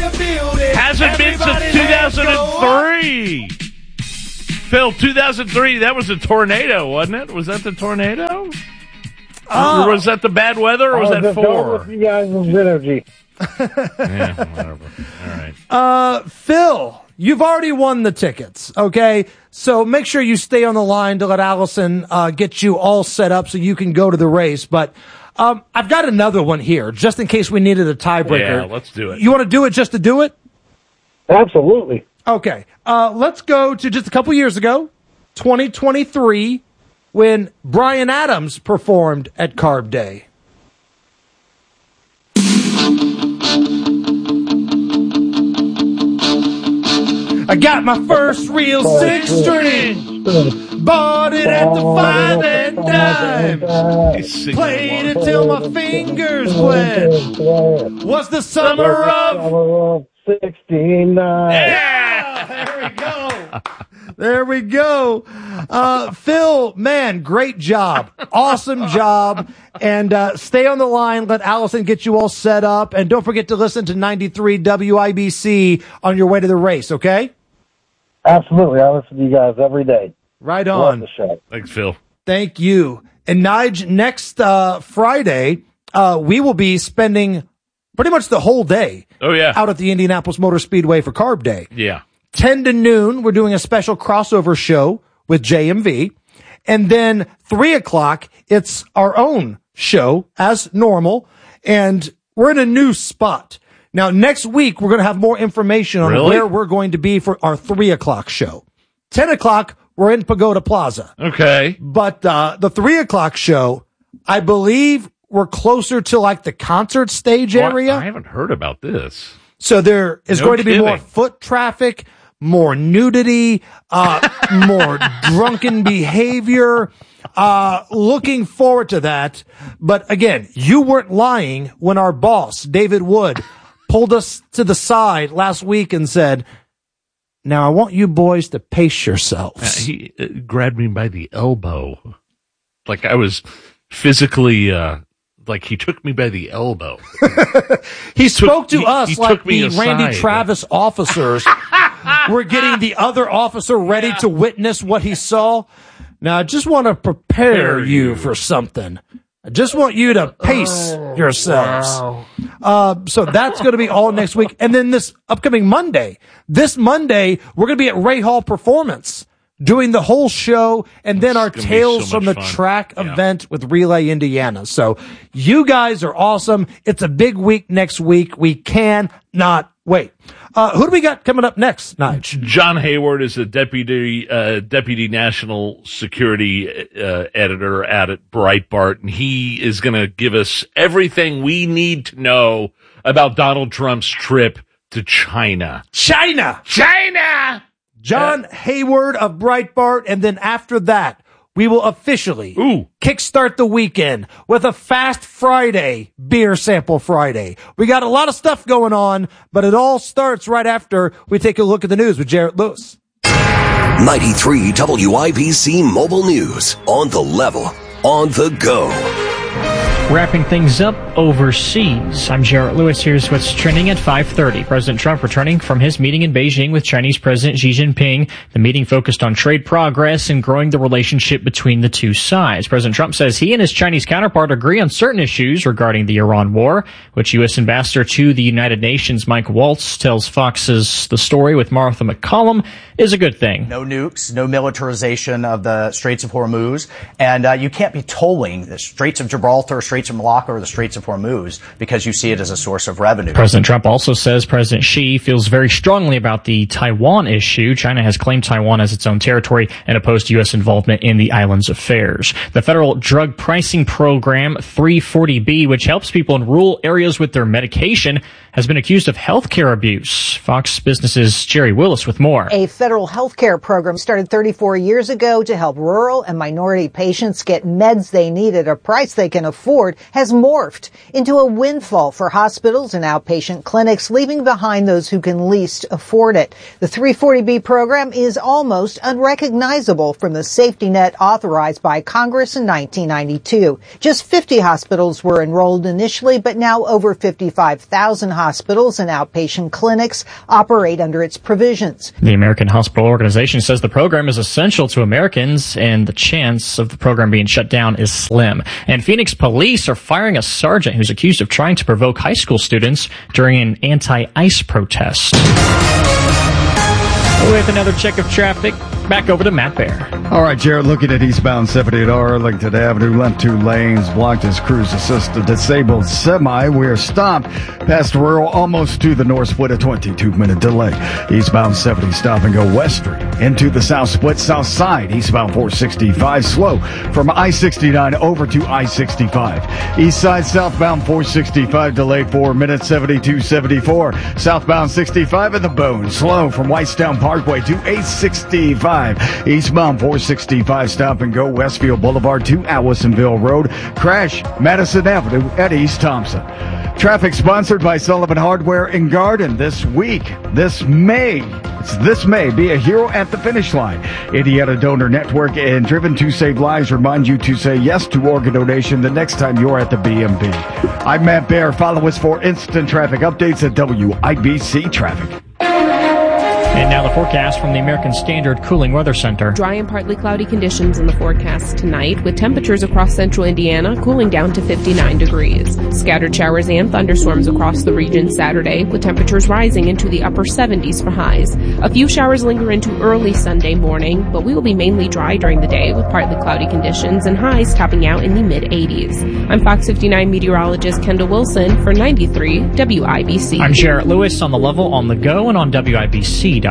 Hasn't been since 2003. Phil, 2003, that was a tornado, wasn't it? Was that the tornado? Or was that the bad weather, or was that 4? You guys' energy. Yeah, whatever. All right. Phil, you've already won the tickets, okay? So make sure you stay on the line to let Allison get you all set up so you can go to the race. But I've got another one here, just in case we needed a tiebreaker. Yeah, let's do it. You want to do it just to do it? Absolutely. Okay. Let's go to just a couple years ago, 2023, when Bryan Adams performed at Carb Day. I got my first real 6-string. Bought it at the 5 and dime. Played it till my fingers bled. Was the summer of 69. Yeah! There we go. There we go. Phil, man, great job. Awesome job. And stay on the line. Let Allison get you all set up. And don't forget to listen to 93 WIBC on your way to the race, okay? Absolutely. I listen to you guys every day. Right Love on. the show. Thanks, Phil. Thank you. And Nige, next Friday, we will be spending pretty much the whole day out at the Indianapolis Motor Speedway for Carb Day. Yeah. 10 to noon, we're doing a special crossover show with JMV. And then 3 o'clock, it's our own show as normal. And we're in a new spot. Now, next week, we're going to have more information on where we're going to be for our 3 o'clock show. 10 o'clock, we're in Pagoda Plaza. Okay. But the 3 o'clock show, I believe we're closer to like the concert stage area. I haven't heard about this. So there is going to be more foot traffic, more nudity, more drunken behavior. Looking forward to that. But again, you weren't lying when our boss, David Wood, pulled us to the side last week and said, now I want you boys to pace yourselves. He grabbed me by the elbow. Like I was physically, like he took me by the elbow. He spoke to us he like took me the aside. Randy Travis officers were getting the other officer ready to witness what he saw. Now, I just want to prepare you for something. I just want you to pace yourselves. So that's going to be all next week. And then this upcoming Monday, we're going to be at Ray Hall Performance doing the whole show, and then our Tales from the Track event with Relay Indiana. So you guys are awesome. It's a big week next week. We cannot wait. Who do we got coming up next, Nige? John Hayward is a deputy national security editor at Breitbart, and he is going to give us everything we need to know about Donald Trump's trip to China. China! John Hayward of Breitbart, and then after that, we will officially kickstart the weekend with a Fast Friday, Beer Sample Friday. We got a lot of stuff going on, but it all starts right after we take a look at the news with Jarrett Lewis. 93 WIBC Mobile News. On the level, on the go. Wrapping things up overseas. I'm Jarrett Lewis. Here's what's trending at 5:30. President Trump returning from his meeting in Beijing with Chinese President Xi Jinping. The meeting focused on trade progress and growing the relationship between the two sides. President Trump says he and his Chinese counterpart agree on certain issues regarding the Iran war, which U.S. Ambassador to the United Nations Mike Waltz tells Fox's The Story with Martha McCollum is a good thing. No nukes, no militarization of the Straits of Hormuz, and you can't be tolling the Straits of Gibraltar, Straits of Malacca, or the Straits of Hormuz because you see it as a source of revenue. President Trump also says President Xi feels very strongly about the Taiwan issue. China has claimed Taiwan as its own territory and opposed U.S. involvement in the island's affairs. The federal drug pricing program 340B, which helps people in rural areas with their medication, has been accused of healthcare abuse. Fox Business's Jerry Willis with more. A federal healthcare program started 34 years ago to help rural and minority patients get meds they need at a price they can afford. afford has morphed into a windfall for hospitals and outpatient clinics, leaving behind those who can least afford it. The 340B program is almost unrecognizable from the safety net authorized by Congress in 1992. Just 50 hospitals were enrolled initially, but now over 55,000 hospitals and outpatient clinics operate under its provisions. The American Hospital Organization says the program is essential to Americans, and the chance of the program being shut down is slim. And Phoenix police are firing a sergeant who's accused of trying to provoke high school students during an anti-ICE protest. With another check of traffic, back over to Matt Bear. All right, Jared, looking at eastbound 70 at Arlington Avenue, left 2 lanes, blocked as crews assist a disabled semi. We're stopped past rural, almost to the north split, a 22-minute delay. Eastbound 70, stop and go West Street into the south split, south side. Eastbound 465, slow from I-69 over to I-65. East side, southbound 465, delayed 4 minutes, 72-74. Southbound 65 in the Bone, slow from Whitestown Parkway to 865. Eastbound 465, stop and go Westfield Boulevard to Allisonville Road. Crash Madison Avenue at East Thompson. Traffic sponsored by Sullivan Hardware and Garden this May, be a hero at the finish line. Indiana Donor Network and Driven to Save Lives remind you to say yes to organ donation the next time you're at the BMV. I'm Matt Bear. Follow us for instant traffic updates at WIBC Traffic. And now the forecast from the American Standard Cooling Weather Center. Dry and partly cloudy conditions in the forecast tonight, with temperatures across central Indiana cooling down to 59 degrees. Scattered showers and thunderstorms across the region Saturday, with temperatures rising into the upper 70s for highs. A few showers linger into early Sunday morning, but we will be mainly dry during the day with partly cloudy conditions and highs topping out in the mid-80s. I'm Fox 59 meteorologist Kendall Wilson for 93 WIBC. I'm Jarrett Lewis on the level, on the go, and on WIBC.com.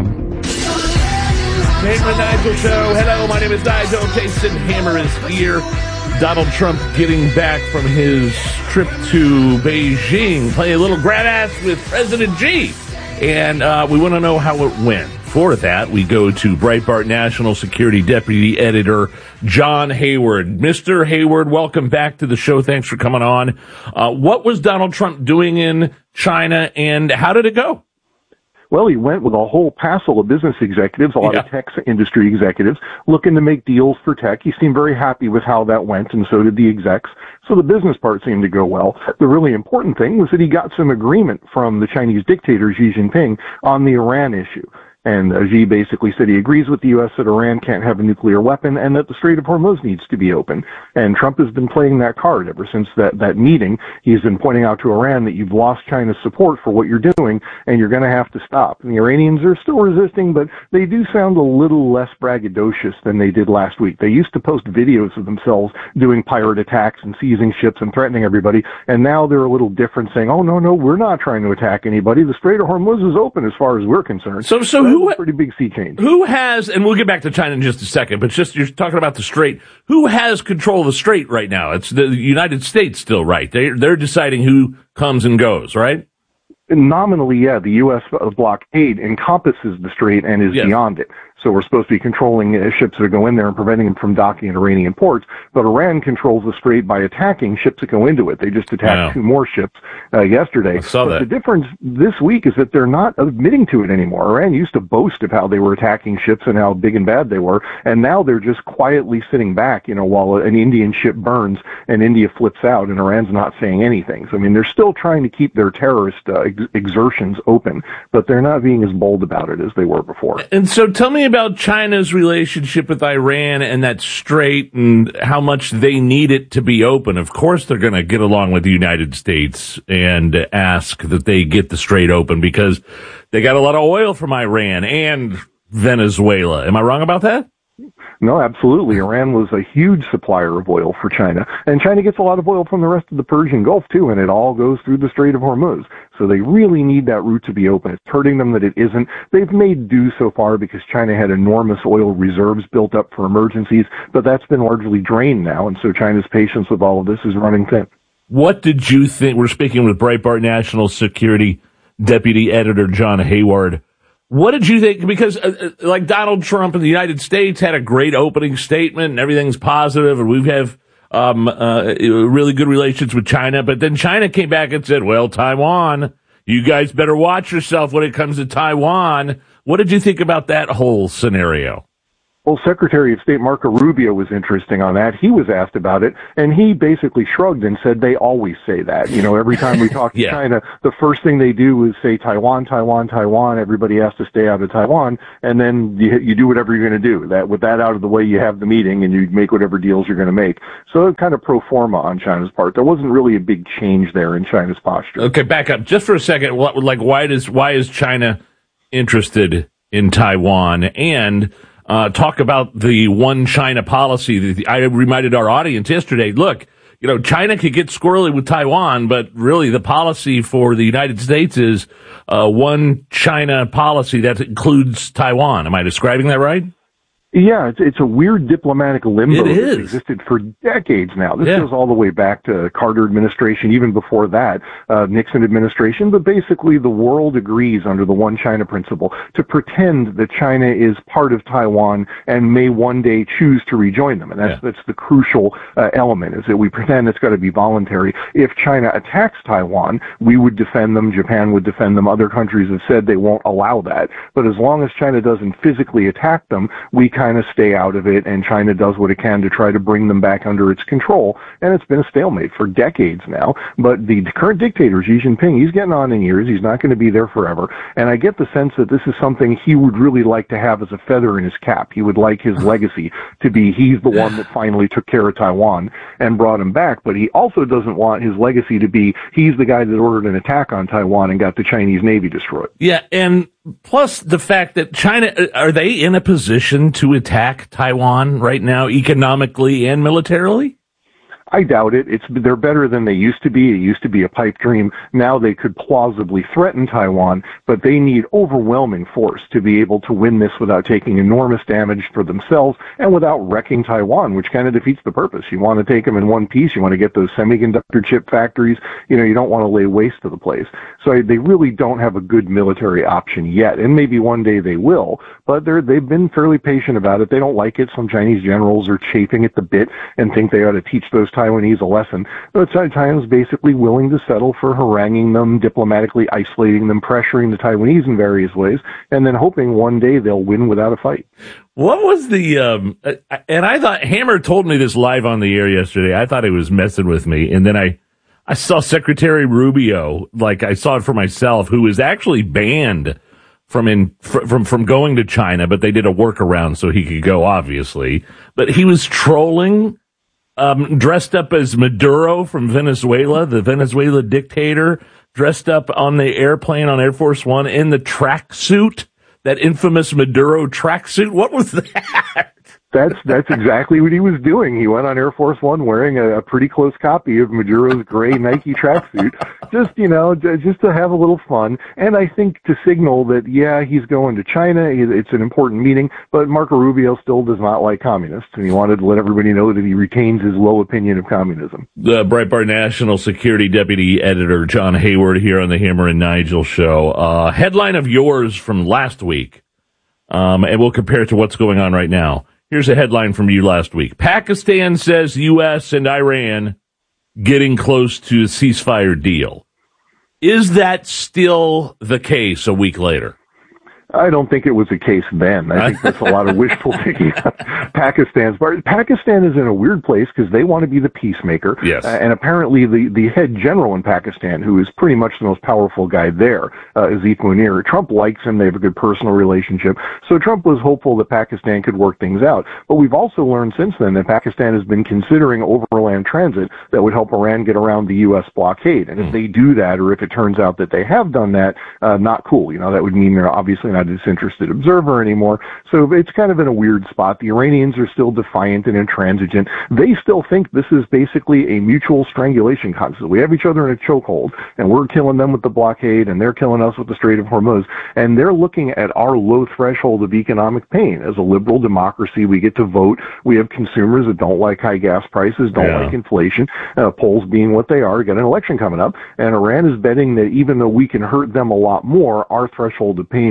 Hammer and Nigel Show. Hello, my name is Nigel. Jason Hammer is here. Donald Trump getting back from his trip to Beijing, playing a little grab ass with President Xi. And we want to know how it went. For that, we go to Breitbart National Security Deputy Editor John Hayward. Mr. Hayward, welcome back to the show. Thanks for coming on. What was Donald Trump doing in China, and how did it go? Well, he went with a whole passel of business executives, a lot of tech industry executives, looking to make deals for tech. He seemed very happy with how that went, and so did the execs. So the business part seemed to go well. The really important thing was that he got some agreement from the Chinese dictator Xi Jinping on the Iran issue. And Xi basically said he agrees with the U.S. that Iran can't have a nuclear weapon and that the Strait of Hormuz needs to be open. And Trump has been playing that card ever since that meeting. He's been pointing out to Iran that you've lost China's support for what you're doing and you're going to have to stop. And the Iranians are still resisting, but they do sound a little less braggadocious than they did last week. They used to post videos of themselves doing pirate attacks and seizing ships and threatening everybody. And now they're a little different, saying, oh, no, we're not trying to attack anybody. The Strait of Hormuz is open as far as we're concerned. So pretty big sea change. Who has, and we'll get back to China in just a second, but just you're talking about the Strait. Who has control of the Strait right now? It's the United States still, right? They're deciding who comes and goes, right? Nominally, yeah, the U.S. blockade encompasses the Strait and is beyond it. So we're supposed to be controlling ships that go in there and preventing them from docking at Iranian ports. But Iran controls the Strait by attacking ships that go into it. They just attacked 2 more ships yesterday. I saw that. The difference this week is that they're not admitting to it anymore. Iran used to boast of how they were attacking ships and how big and bad they were, and now they're just quietly sitting back, while an Indian ship burns and India flips out and Iran's not saying anything. So, I mean, they're still trying to keep their terrorist exertions open, but they're not being as bold about it as they were before. And so tell me about China's relationship with Iran and that Strait and how much they need it to be open. Of course, they're going to get along with the United States and ask that they get the Strait open because they got a lot of oil from Iran and Venezuela. Am I wrong about that? No, absolutely. Iran was a huge supplier of oil for China, and China gets a lot of oil from the rest of the Persian Gulf too, and it all goes through the Strait of Hormuz. So they really need that route to be open. It's hurting them that it isn't. They've made do so far because China had enormous oil reserves built up for emergencies, but that's been largely drained now, and so China's patience with all of this is running thin. What did you think? We're speaking with Breitbart National Security Deputy Editor John Hayward. What did you think? Because like Donald Trump in the United States had a great opening statement and everything's positive, and we have really good relations with China. But then China came back and said, well, Taiwan, you guys better watch yourself when it comes to Taiwan. What did you think about that whole scenario? Well, Secretary of State Marco Rubio was interesting on that. He was asked about it, and he basically shrugged and said they always say that. You know, every time we talk to China, the first thing they do is say Taiwan, Taiwan, Taiwan. Everybody has to stay out of Taiwan, and then you do whatever you're going to do. That with that out of the way, you have the meeting and you make whatever deals you're going to make. So it's kind of pro forma on China's part. There wasn't really a big change there in China's posture. Okay, back up just for a second. Why is China interested in Taiwan? And talk about the one China policy. I reminded our audience yesterday, look, you know, China could get squirrely with Taiwan, but really the policy for the United States is one China policy that includes Taiwan. Am I describing that right? Yeah, it's a weird diplomatic limbo that's existed for decades now. This goes all the way back to Carter administration, even before that, Nixon administration. But basically, the world agrees under the one China principle to pretend that China is part of Taiwan and may one day choose to rejoin them. And that's the crucial element, is that we pretend it's got to be voluntary. If China attacks Taiwan, we would defend them. Japan would defend them. Other countries have said they won't allow that. But as long as China doesn't physically attack them, we kind of stay out of it, and China does what it can to try to bring them back under its control. And it's been a stalemate for decades now. But the current dictator, Xi Jinping, he's getting on in years. He's not going to be there forever. And I get the sense that this is something he would really like to have as a feather in his cap. He would like his legacy to be he's the one that finally took care of Taiwan and brought him back. But he also doesn't want his legacy to be he's the guy that ordered an attack on Taiwan and got the Chinese Navy destroyed. Yeah, and plus the fact that China, are they in a position to attack Taiwan right now, economically and militarily? I doubt it. They're better than they used to be. It used to be a pipe dream. Now they could plausibly threaten Taiwan, but they need overwhelming force to be able to win this without taking enormous damage for themselves and without wrecking Taiwan, which kind of defeats the purpose. You want to take them in one piece. You want to get those semiconductor chip factories. You know, you don't want to lay waste to the place. So they really don't have a good military option yet, and maybe one day they will, but they've been fairly patient about it. They don't like it. Some Chinese generals are chafing at the bit and think they ought to teach those Taiwanese a lesson. But China's basically willing to settle for haranguing them, diplomatically isolating them, pressuring the Taiwanese in various ways, and then hoping one day they'll win without a fight. What was the, and I thought, Hammer told me this live on the air yesterday. I thought he was messing with me. And then I saw Secretary Rubio, like I saw it for myself, who was actually banned from going to China, but they did a workaround so he could go, obviously. But he was trolling, dressed up as Maduro from Venezuela, the Venezuela dictator, dressed up on the airplane on Air Force One in the tracksuit, that infamous Maduro tracksuit. What was that? That's exactly what he was doing. He went on Air Force One wearing a pretty close copy of Maduro's gray Nike tracksuit, just to have a little fun. And I think to signal that, yeah, he's going to China. It's an important meeting, but Marco Rubio still does not like communists, and he wanted to let everybody know that he retains his low opinion of communism. The Breitbart National Security Deputy Editor John Hayward here on the Hammer and Nigel show. Headline of yours from last week, and we'll compare it to what's going on right now. Here's a headline from you last week. Pakistan says U.S. and Iran getting close to a ceasefire deal. Is that still the case a week later? I don't think it was the case then. I think that's a lot of wishful thinking on Pakistan's part. Pakistan is in a weird place because they want to be the peacemaker. Yes. And apparently the head general in Pakistan, who is pretty much the most powerful guy there, Azif Munir, Trump likes him. They have a good personal relationship. So Trump was hopeful that Pakistan could work things out. But we've also learned since then that Pakistan has been considering overland transit that would help Iran get around the U.S. blockade. And if they do that, or if it turns out that they have done that, not cool. You know, that would mean they're obviously not a disinterested observer anymore. So it's kind of in a weird spot. The Iranians are still defiant and intransigent. They still think this is basically a mutual strangulation contest. We have each other in a chokehold, and we're killing them with the blockade, and they're killing us with the Strait of Hormuz. And they're looking at our low threshold of economic pain. As a liberal democracy, we get to vote. We have consumers that don't like high gas prices, don't like inflation, polls being what they are. Got an election coming up, and Iran is betting that even though we can hurt them a lot more, our threshold of pain is much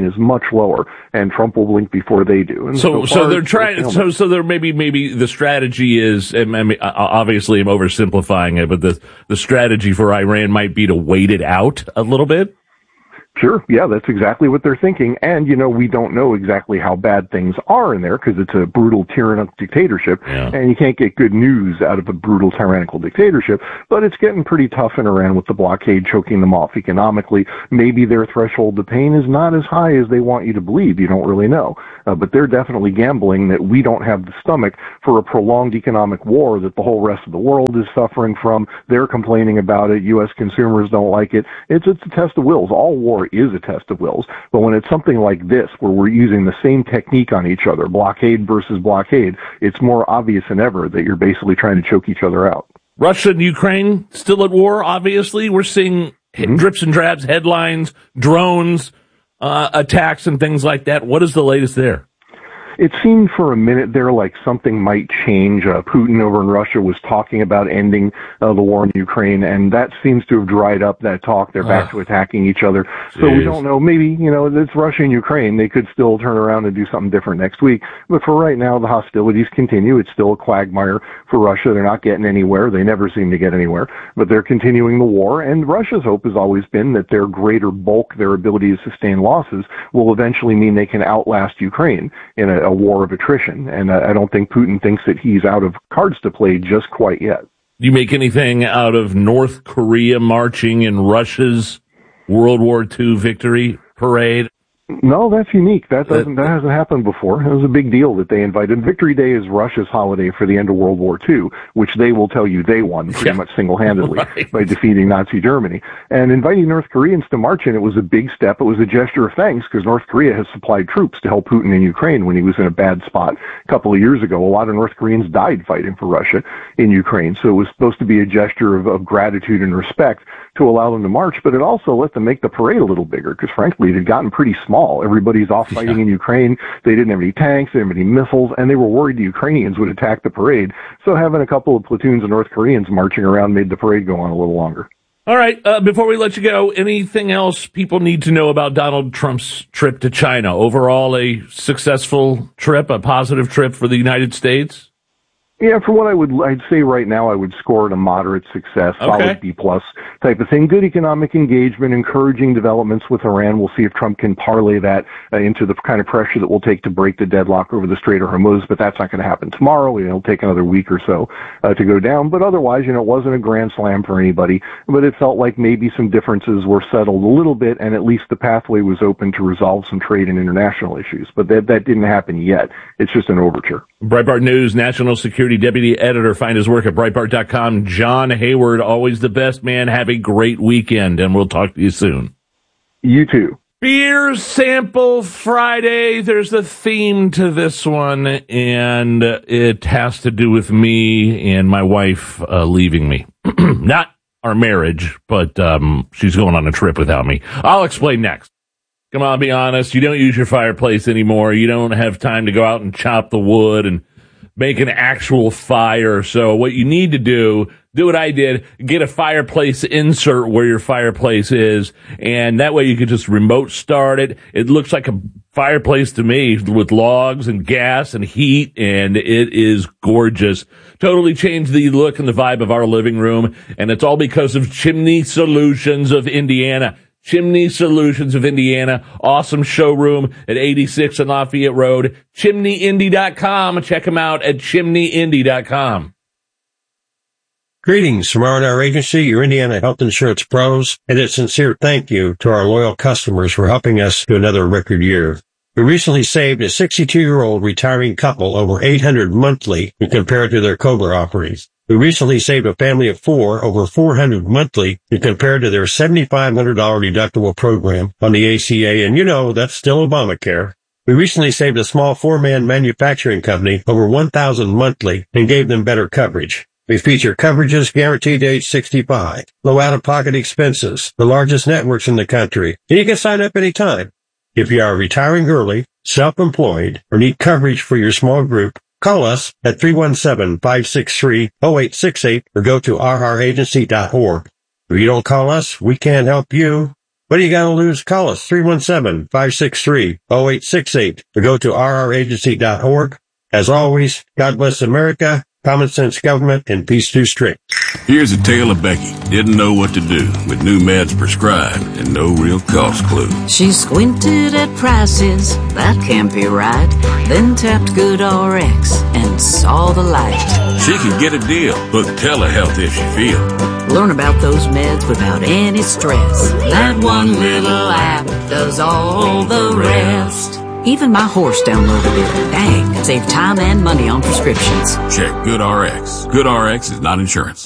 much lower, and Trump will blink before they do. And so they're trying. So there maybe the strategy is. I mean, obviously, I'm oversimplifying it, but the strategy for Iran might be to wait it out a little bit. Sure. Yeah, that's exactly what they're thinking. And, we don't know exactly how bad things are in there because it's a brutal tyrannical dictatorship. Yeah. And you can't get good news out of a brutal tyrannical dictatorship. But it's getting pretty tough in Iran with the blockade choking them off economically. Maybe their threshold to pain is not as high as they want you to believe. You don't really know. But they're definitely gambling that we don't have the stomach for a prolonged economic war that the whole rest of the world is suffering from. They're complaining about it. U.S. consumers don't like it. It's a test of wills. All war is a test of wills. But when it's something like this, where we're using the same technique on each other, blockade versus blockade, it's more obvious than ever that you're basically trying to choke each other out. Russia and Ukraine still at war, obviously. We're seeing drips and drabs, headlines, drones, attacks and things like that. What is the latest there? It seemed for a minute there like something might change. Putin over in Russia was talking about ending the war in Ukraine, and that seems to have dried up, that talk. They're back to attacking each other. So we don't know. Maybe, it's Russia and Ukraine. They could still turn around and do something different next week. But for right now, the hostilities continue. It's still a quagmire for Russia. They're not getting anywhere. They never seem to get anywhere. But they're continuing the war, and Russia's hope has always been that their greater bulk, their ability to sustain losses, will eventually mean they can outlast Ukraine in a war of attrition. And I don't think Putin thinks that he's out of cards to play just quite yet. Do you make anything out of North Korea marching in Russia's World War II victory parade? No, that's unique. That hasn't happened before. It was a big deal that they invited. Victory Day is Russia's holiday for the end of World War II, which they will tell you they won pretty much single-handedly by defeating Nazi Germany. And inviting North Koreans to march in, it was a big step. It was a gesture of thanks because North Korea has supplied troops to help Putin in Ukraine when he was in a bad spot a couple of years ago. A lot of North Koreans died fighting for Russia in Ukraine. So it was supposed to be a gesture of gratitude and respect to allow them to march, but it also let them make the parade a little bigger because, frankly, it had gotten pretty small. Everybody's off fighting in Ukraine. They didn't have any tanks, they didn't have any missiles, and they were worried the Ukrainians would attack the parade. So having a couple of platoons of North Koreans marching around made the parade go on a little longer. All right, before we let you go, anything else people need to know about Donald Trump's trip to China? Overall, a successful trip, a positive trip for the United States? Yeah, for what I'd say right now, I would score it a moderate success, solid B+ type of thing. Good economic engagement, encouraging developments with Iran. We'll see if Trump can parlay that into the kind of pressure that will take to break the deadlock over the Strait of Hormuz, but that's not going to happen tomorrow. It'll take another week or so to go down. But otherwise, it wasn't a grand slam for anybody, but it felt like maybe some differences were settled a little bit, and at least the pathway was open to resolve some trade and international issues. But that didn't happen yet. It's just an overture. Breitbart News National Security Deputy Editor. Find his work at Breitbart.com. John Hayward, always the best, man. Have a great weekend, and we'll talk to you soon. You too. Beer Sample Friday. There's a theme to this one, and it has to do with me and my wife leaving me. Not our marriage, but she's going on a trip without me. I'll explain next. Come on, be honest. You don't use your fireplace anymore. You don't have time to go out and chop the wood and make an actual fire. So what you need to do what I did, get a fireplace insert where your fireplace is, and that way you can just remote start it. It looks like a fireplace to me with logs and gas and heat, and it is gorgeous. Totally changed the look and the vibe of our living room, and it's all because of Chimney Solutions of Indiana. Chimney Solutions of Indiana. Awesome showroom at 86 on Lafayette Road. ChimneyIndy.com. Check them out at ChimneyIndy.com. Greetings from R&R Agency, your Indiana health insurance pros, and a sincere thank you to our loyal customers for helping us to another record year. We recently saved a 62-year-old retiring couple over $800 monthly when compared to their COBRA offerings. We recently saved a family of 4 over $400 monthly when compared to their $7,500 deductible program on the ACA, and that's still Obamacare. We recently saved a small 4-man manufacturing company over $1,000 monthly and gave them better coverage. We feature coverages guaranteed to age 65, low out-of-pocket expenses, the largest networks in the country, and you can sign up anytime. If you are retiring early, self-employed, or need coverage for your small group, call us at 317-563-0868 or go to rragency.org. If you don't call us, we can't help you. What do you got to lose? Call us 317-563-0868 or go to rragency.org. As always, God bless America, common sense government, and peace through strength. Here's a tale of Becky. Didn't know what to do with new meds prescribed and no real cost clue. She squinted at prices, that can't be right. Then tapped GoodRx and saw the light. She could get a deal. Book telehealth if she feels. Learn about those meds without any stress. That one little app does all the rest. Even my horse downloaded it. Dang, save time and money on prescriptions. Check GoodRx. GoodRx is not insurance.